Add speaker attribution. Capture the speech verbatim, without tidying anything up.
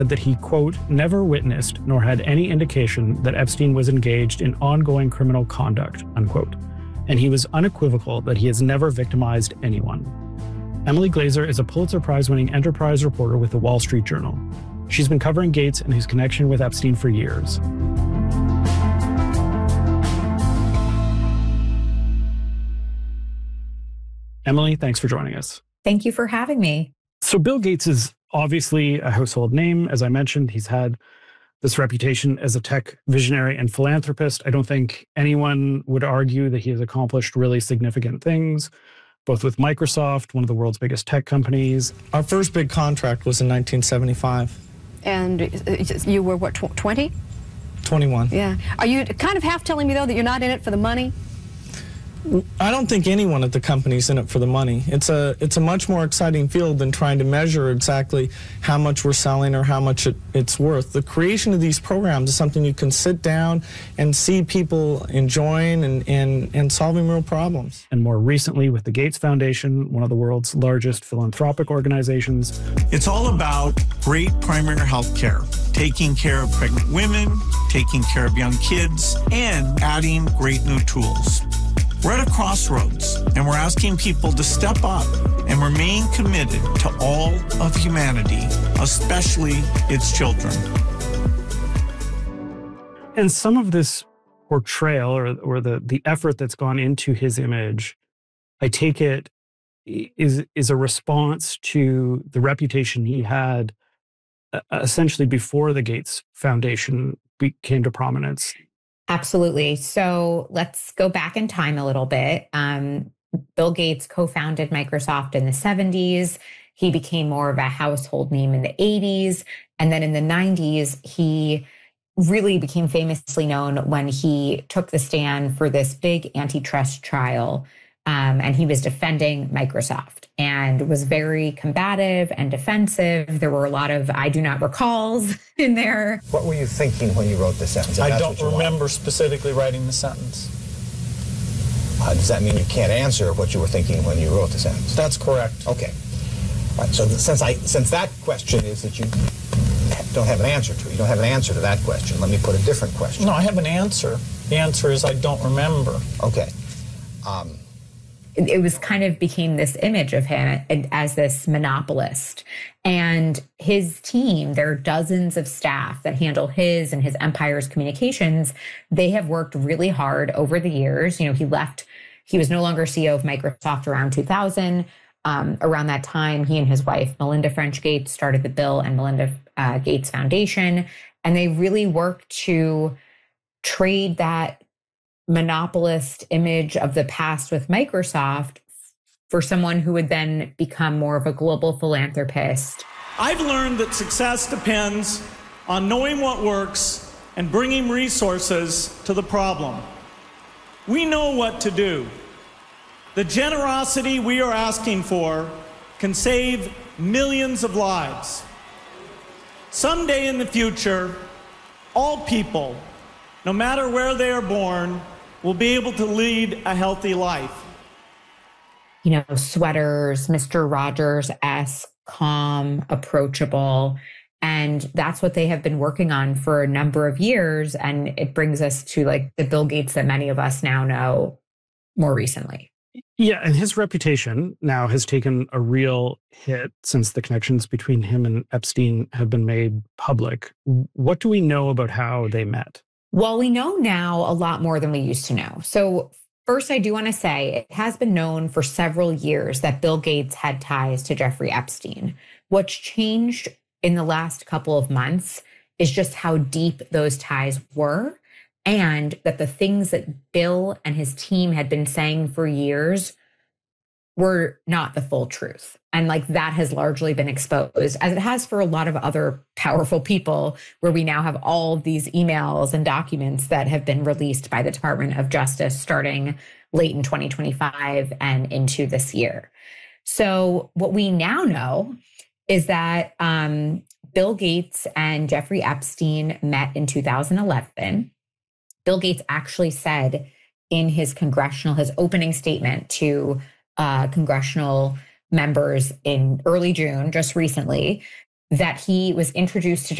Speaker 1: that he, quote, never witnessed nor had any indication that Epstein was engaged in ongoing criminal conduct, unquote. And he was unequivocal that he has never victimized anyone. Emily Glazer is a Pulitzer Prize-winning enterprise reporter with the Wall Street Journal. She's been covering Gates and his connection with Epstein for years. Emily, thanks for joining us.
Speaker 2: Thank you for having me.
Speaker 1: So Bill Gates is obviously a household name. As I mentioned, he's had this reputation as a tech visionary and philanthropist. I don't think anyone would argue that he has accomplished really significant things, both with Microsoft, one of the world's biggest tech companies.
Speaker 3: Our first big contract was in nineteen seventy-five.
Speaker 4: And you were, what, twenty?
Speaker 3: twenty-one.
Speaker 4: Yeah. Are you kind of half telling me, though, that you're not in it for the money?
Speaker 3: I don't think anyone at the company is in it for the money. It's a it's a much more exciting field than trying to measure exactly how much we're selling or how much it, it's worth. The creation of these programs is something you can sit down and see people enjoying and, and, and solving real problems.
Speaker 1: And more recently with the Gates Foundation, one of the world's largest philanthropic organizations.
Speaker 5: It's all about great primary health care, taking care of pregnant women, taking care of young kids, and adding great new tools. We're at a crossroads, and we're asking people to step up and remain committed to all of humanity, especially its children.
Speaker 1: And some of this portrayal or, or the, the effort that's gone into his image, I take it, is, is a response to the reputation he had uh, essentially before the Gates Foundation be, came to prominence.
Speaker 2: Absolutely. So let's go back in time a little bit. Um, Bill Gates co-founded Microsoft in the seventies. He became more of a household name in the eighties. And then in the nineties, he really became famously known when he took the stand for this big antitrust trial. Um, and he was defending Microsoft and was very combative and defensive. There were a lot of I do not recalls in there.
Speaker 6: What were you thinking when you wrote the sentence?
Speaker 3: I don't remember specifically writing the sentence.
Speaker 6: Uh, does that mean you can't answer what you were thinking when you wrote the sentence?
Speaker 3: That's correct.
Speaker 6: Okay. All right, so th- since I since that question is that you don't have an answer to, you don't have an answer to that question, let me put a different question.
Speaker 3: No, I have an answer. The answer is I don't remember.
Speaker 6: Okay. Um,
Speaker 2: It was kind of became this image of him as this monopolist. And his team, there are dozens of staff that handle his and his empire's communications. They have worked really hard over the years. You know, he left, he was no longer C E O of Microsoft around two thousand. Um, around that time, he and his wife, Melinda French Gates, started the Bill and Melinda uh, Gates Foundation. And they really worked to trade that monopolist image of the past with Microsoft for someone who would then become more of a global philanthropist.
Speaker 7: I've learned that success depends on knowing what works and bringing resources to the problem. We know what to do. The generosity we are asking for can save millions of lives. Someday in the future, all people, no matter where they are born, will be able to lead a healthy life.
Speaker 2: You know, sweaters, Mister Rogers-esque, calm, approachable. And that's what they have been working on for a number of years. And it brings us to like the Bill Gates that many of us now know more recently.
Speaker 1: Yeah, and his reputation now has taken a real hit since the connections between him and Epstein have been made public. What do we know about how they met?
Speaker 2: Well, we know now a lot more than we used to know. So first, I do want to say it has been known for several years that Bill Gates had ties to Jeffrey Epstein. What's changed in the last couple of months is just how deep those ties were, and that the things that Bill and his team had been saying for years were not the full truth. And like that has largely been exposed, as it has for a lot of other powerful people, where we now have all of these emails and documents that have been released by the Department of Justice starting late in twenty twenty-five and into this year. So what we now know is that um, Bill Gates and Jeffrey Epstein met in two thousand eleven. Bill Gates actually said in his congressional, his opening statement to uh, congressional members in early June, just recently, that he was introduced to